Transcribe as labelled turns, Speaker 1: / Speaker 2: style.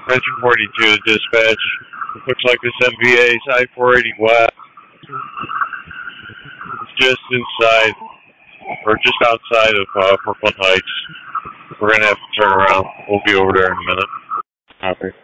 Speaker 1: Metro 42 to dispatch. Looks like this MVA is I-480 west. It's just inside, or just outside of Brooklyn Heights. We're going to have to turn around. We'll be over there in a minute.
Speaker 2: Copy.